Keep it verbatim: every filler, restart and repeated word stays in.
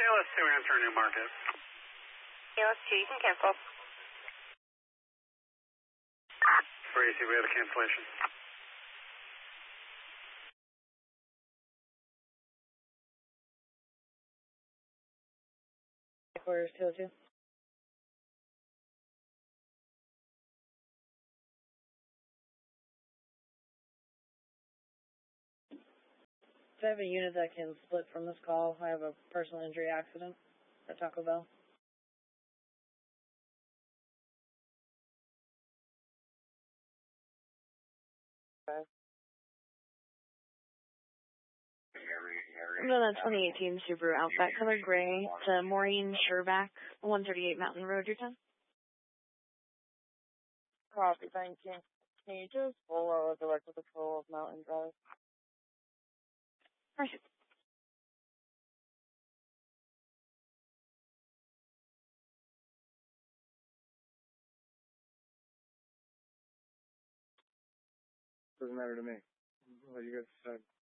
K L S two, answer New Market. K L S two, you can cancel. For A C, we have a cancellation. Quarters two oh two. I have a unit that can split from this call. I have a personal injury accident at Taco Bell. Okay. I'm on a twenty eighteen Subaru Outback color gray to Maureen Sherback, one thirty-eight Mountain Road, Utah. Copy, thank you. Can you just follow director patrol of Mountain Drive? Perfect. Doesn't matter to me. What you guys decide.